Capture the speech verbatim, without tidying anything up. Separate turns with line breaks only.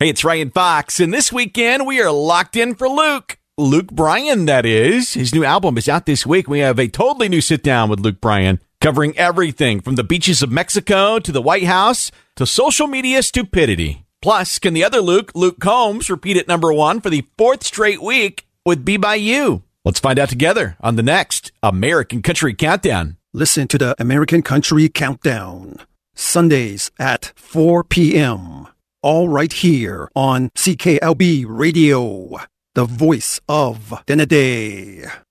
Hey, it's Ryan Fox, and this weekend we are locked in for Luke. Luke Bryan, that is. His new album is out this week. We have a totally new sit-down with Luke Bryan, covering everything from the beaches of Mexico to the White House to social media stupidity. Plus, can the other Luke, Luke Combs, repeat at number one for the fourth straight week with Be By You? Let's find out together on the next American Country Countdown.
Listen to the American Country Countdown, Sundays at four p.m., all right here on C K L B Radio, the voice of Denede.